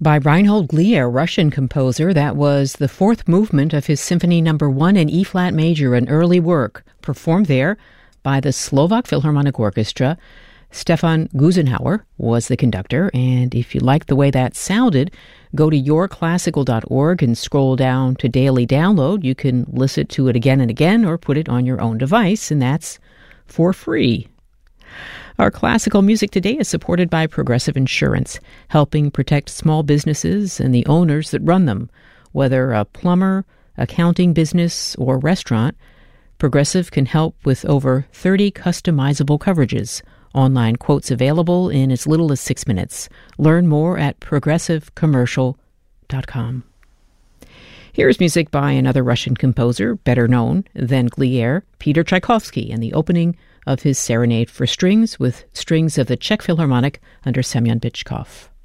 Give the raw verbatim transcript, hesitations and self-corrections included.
By Reinhold Glier, Russian composer. That was the fourth movement of his Symphony Number One in E-flat major, an early work, performed there by the Slovak Philharmonic Orchestra. Stefan Gusenhauer was the conductor, and if you like the way that sounded, go to your classical dot org and scroll down to Daily Download. You can listen to it again and again or put it on your own device, and that's for free. Our classical music today is supported by Progressive Insurance, helping protect small businesses and the owners that run them. Whether a plumber, accounting business, or restaurant, Progressive can help with over thirty customizable coverages. Online quotes available in as little as six minutes. Learn more at progressive commercial dot com. Here's music by another Russian composer, better known than Glier, Peter Tchaikovsky, and the opening of his Serenade for Strings with strings of the Czech Philharmonic under Semyon Bychkov.